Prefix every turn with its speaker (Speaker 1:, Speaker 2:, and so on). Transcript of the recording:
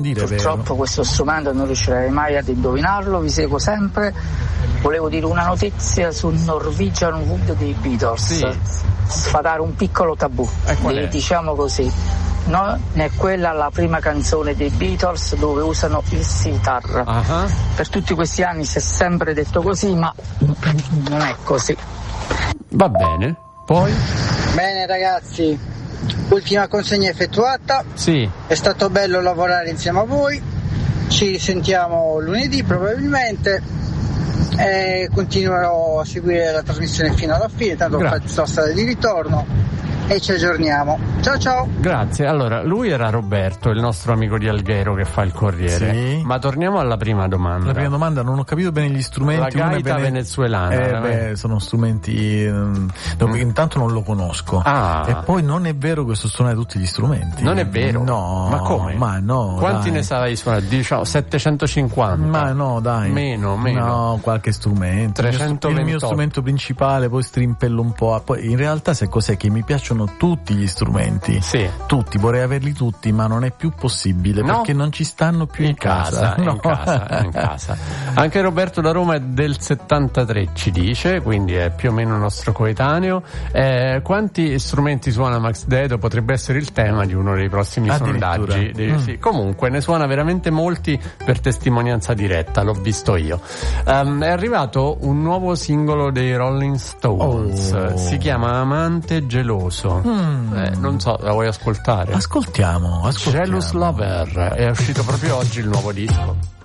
Speaker 1: Purtroppo questo strumento non riuscirei mai ad indovinarlo, vi seguo sempre. Volevo dire una notizia sul Norwegian Wood dei Beatles, sfatare un piccolo tabù, diciamo così. Non è quella la prima canzone dei Beatles dove usano il sitar. Per tutti questi anni si è sempre detto così, ma non è così.
Speaker 2: Va bene, poi?
Speaker 3: Bene ragazzi, ultima consegna effettuata.
Speaker 2: Sì.
Speaker 3: È stato bello lavorare insieme a voi. Ci sentiamo lunedì probabilmente. E continuerò a seguire la trasmissione fino alla fine, tanto faccio la strada di ritorno e ci aggiorniamo. Ciao ciao.
Speaker 2: Grazie. Allora, lui era Roberto, il nostro amico di Alghero che fa il Corriere.
Speaker 4: Sì.
Speaker 2: Ma torniamo alla prima domanda.
Speaker 4: La prima domanda, non ho capito bene gli strumenti.
Speaker 2: La gaita venezuelana.
Speaker 4: Sono strumenti intanto non lo conosco. E poi non è vero che so suonare tutti gli strumenti.
Speaker 2: Non è vero?
Speaker 4: No.
Speaker 2: Ma come?
Speaker 4: Ma no.
Speaker 2: Quanti ne sai suonare? Diciamo 750.
Speaker 4: Ma no, dai.
Speaker 2: Meno.
Speaker 4: No, qualche strumento.
Speaker 2: 328.
Speaker 4: Il mio strumento principale, poi strimpello un po'. Poi in realtà sai cos'è? Che mi piacciono tutti gli strumenti.
Speaker 2: Sì.
Speaker 4: Tutti, vorrei averli tutti, ma non è più possibile perché non ci stanno più in casa.
Speaker 2: In casa. Anche Roberto da Roma è del 73, ci dice, quindi è più o meno il nostro coetaneo. Quanti strumenti suona Max Dedo? Potrebbe essere il tema di uno dei prossimi sondaggi. Sì, comunque ne suona veramente molti per testimonianza diretta, l'ho visto io. È arrivato un nuovo singolo dei Rolling Stones, si chiama Amante geloso. Non so, la vuoi ascoltare?
Speaker 4: Ascoltiamo.
Speaker 2: Jealous Lover, è uscito proprio oggi il nuovo disco.